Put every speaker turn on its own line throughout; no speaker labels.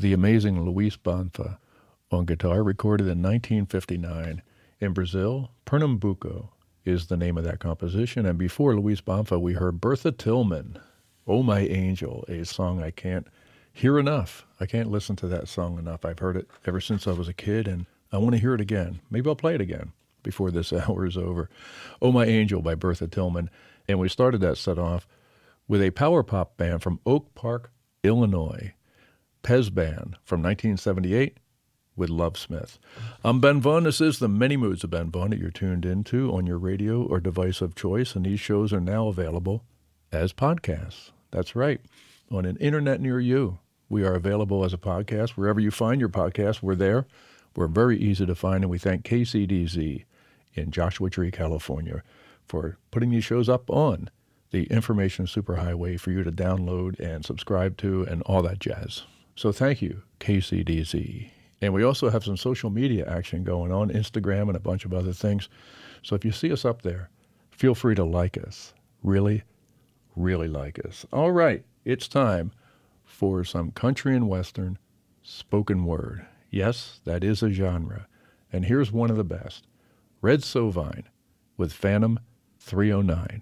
the amazing Luis Bonfa on guitar, recorded in 1959 in Brazil. Pernambuco is the name of that composition. And before Luis Bonfa, we heard Bertha Tillman, Oh My Angel, a song I can't hear enough. I can't listen to that song enough. I've heard it ever since I was a kid, and I want to hear it again. Maybe I'll play it again before this hour is over. Oh My Angel by Bertha Tillman. And we started that set off with a power pop band from Oak Park, Illinois, Pez Band from 1978 with Love Smith. I'm Ben Vaughn. This is the Many Moods of Ben Vaughn that you're tuned into on your radio or device of choice, and these shows are now available as podcasts. That's right, on an internet near you. We are available as a podcast. Wherever you find your podcast, we're there. We're very easy to find, and we thank KCDZ in Joshua Tree, California, for putting these shows up on the information superhighway for you to download and subscribe to and all that jazz. So thank you, KCDZ. And we also have some social media action going on, Instagram and a bunch of other things. So if you see us up there, feel free to like us. Really, really like us. All right, it's time for some country and western spoken word. Yes, that is a genre. And here's one of the best. Red Sovine with Phantom 309.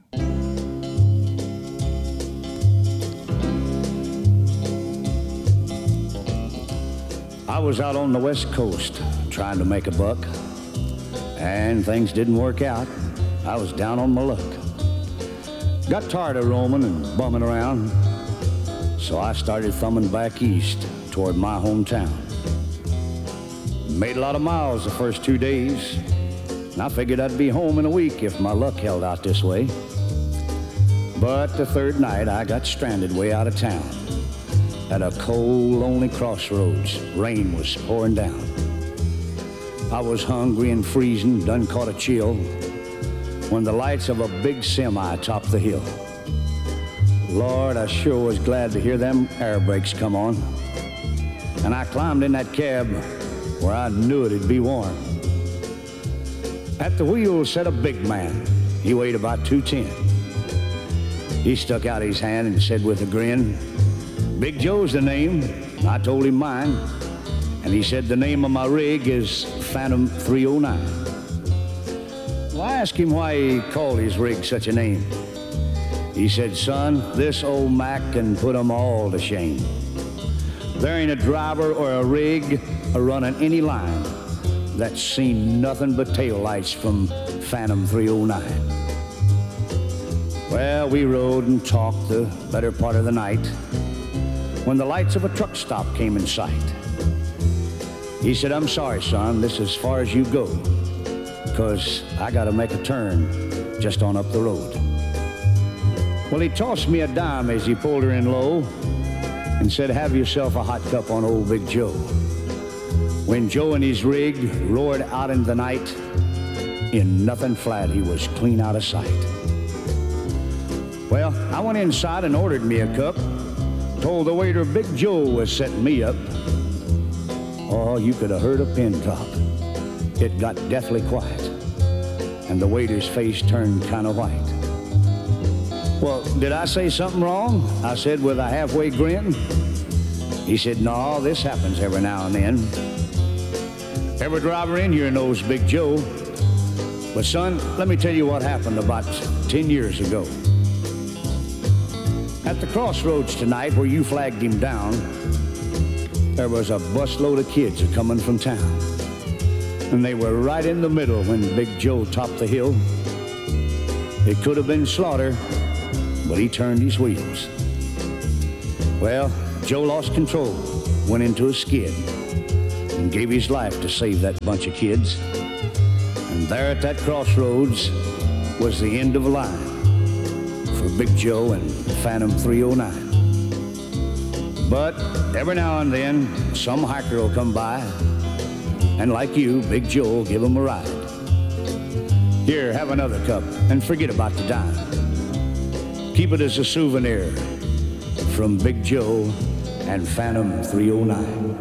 I was out on the West Coast trying to make a buck, and things didn't work out. I was down on my luck. Got tired of roaming and bumming around, so I started thumbing back east toward my hometown. Made a lot of miles the first 2 days, and I figured I'd be home in a week if my luck held out this way. But the third night I got stranded way out of town at a cold, lonely crossroads. Rain was pouring down. I was hungry and freezing, done caught a chill, when the lights of a big semi topped the hill. Lord, I sure was glad to hear them air brakes come on. And I climbed in that cab where I knew it'd be warm. At the wheel sat a big man. He weighed about 210. He stuck out his hand and said with a grin, Big Joe's the name. I told him mine. And he said the name of my rig is Phantom 309. Well, I asked him why he called his rig such a name. He said, son, this old Mac can put 'em all to shame. There ain't a driver or a rig a-running any line that's seen nothing but taillights from Phantom 309. Well, we rode and talked the better part of the night when the lights of a truck stop came in sight. He said, I'm sorry, son, this is as far as you go, 'cause I gotta make a turn just on up the road. Well, he tossed me a dime as he pulled her in low and said, have yourself a hot cup on old Big Joe. When Joe and his rig roared out in the night, in nothing flat, he was clean out of sight. Well, I went inside and ordered me a cup, told the waiter Big Joe was setting me up. Oh, you could have heard a pin drop. It got deathly quiet, and the waiter's face turned kind of white. Well, did I say something wrong? I said with a halfway grin. He said, no, this happens every now and then. Every driver in here knows Big Joe. But son, let me tell you what happened about 10 years ago. At the crossroads tonight where you flagged him down, there was a busload of kids a-coming from town. And they were right in the middle when Big Joe topped the hill. It could have been slaughter, but he turned his wheels. Well, Joe lost control, went into a skid, and gave his life to save that bunch of kids. And there at that crossroads was the end of a line for Big Joe and Phantom 309. But every now and then, some hiker will come by, and like you, Big Joe will give him a ride. Here, have another cup, and forget about the dime. Keep it as a souvenir from Big Joe and Phantom 309.